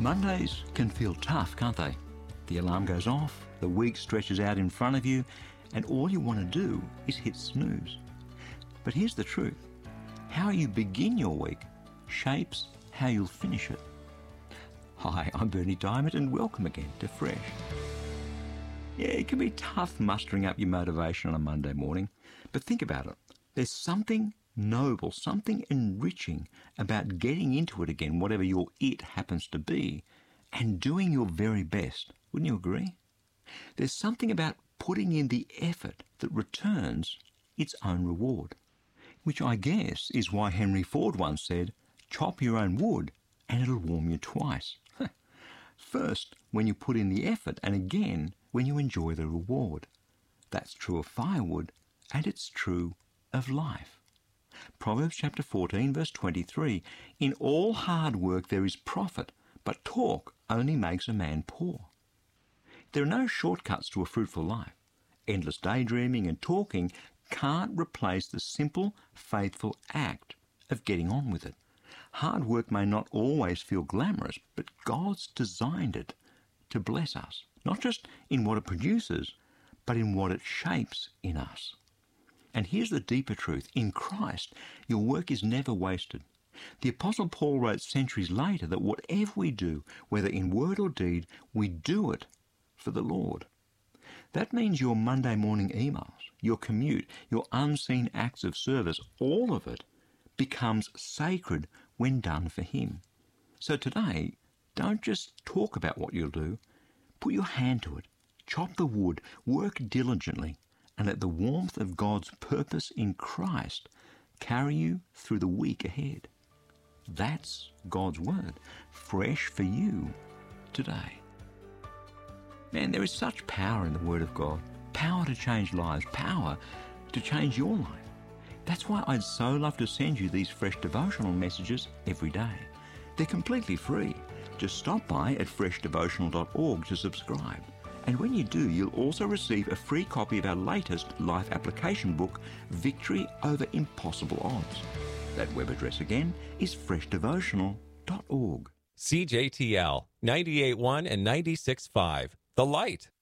Mondays can feel tough, can't they? The alarm goes off, the week stretches out in front of you, and all you want to do is hit snooze. But here's the truth. How you begin your week shapes how you'll finish it. Hi, I'm Bernie Diamond, and welcome again to Fresh. Yeah, it can be tough mustering up your motivation on a Monday morning, but think about it. There's something noble, something enriching about getting into it again, whatever your it happens to be, and doing your very best. Wouldn't you agree? There's something about putting in the effort that returns its own reward, which I guess is why Henry Ford once said, chop your own wood and it'll warm you twice. First, when you put in the effort, and again, when you enjoy the reward. That's true of firewood, and it's true of life. Proverbs chapter 14, verse 23, in all hard work there is profit, but talk only makes a man poor. There are no shortcuts to a fruitful life. Endless daydreaming and talking can't replace the simple, faithful act of getting on with it. Hard work may not always feel glamorous, but God's designed it to bless us, not just in what it produces, but in what it shapes in us. And here's the deeper truth. In Christ, your work is never wasted. The Apostle Paul wrote centuries later that whatever we do, whether in word or deed, we do it for the Lord. That means your Monday morning emails, your commute, your unseen acts of service, all of it becomes sacred when done for Him. So today, don't just talk about what you'll do. Put your hand to it. Chop the wood. Work diligently. And let the warmth of God's purpose in Christ carry you through the week ahead. That's God's Word, fresh for you today. Man, there is such power in the Word of God. Power to change lives. Power to change your life. That's why I'd so love to send you these fresh devotional messages every day. They're completely free. Just stop by at freshdevotional.org to subscribe. And when you do, you'll also receive a free copy of our latest life application book, Victory Over Impossible Odds. That web address again is freshdevotional.org. CJTL 98.1 and 96.5, The Light.